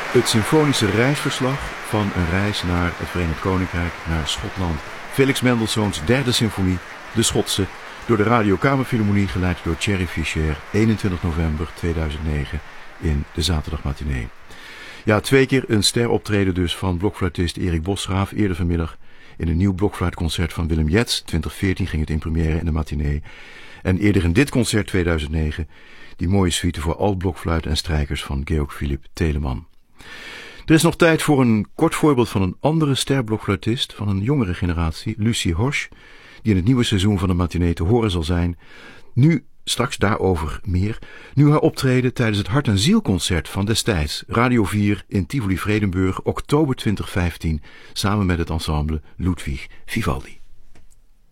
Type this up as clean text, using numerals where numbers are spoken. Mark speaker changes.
Speaker 1: Het symfonische reisverslag van een reis naar het Verenigd Koninkrijk, naar Schotland. Felix Mendelssohns derde symfonie, de Schotse, door de Radio Kamerfilharmonie, geleid door Thierry Fischer, 21 november 2009 in de zaterdagmatinee. Ja, 2 keer een steroptreden dus van blokfluitist Erik Bosgraaf, eerder vanmiddag in een nieuw blokfluitconcert van Willem Jetz. 2014 ging het in première in de matinee. En eerder in dit concert 2009 die mooie suite voor altblokfluit en strijkers van Georg Philipp Telemann. Er is nog tijd voor een kort voorbeeld van een andere sterblokfluitist van een jongere generatie, Lucie Horsch, die in het nieuwe seizoen van de matinee te horen zal zijn. Nu, straks daarover meer, nu haar optreden tijdens het Hart en Zielconcert van destijds, Radio 4 in Tivoli Vredenburg, oktober 2015, samen met het ensemble Ludwig Vivaldi.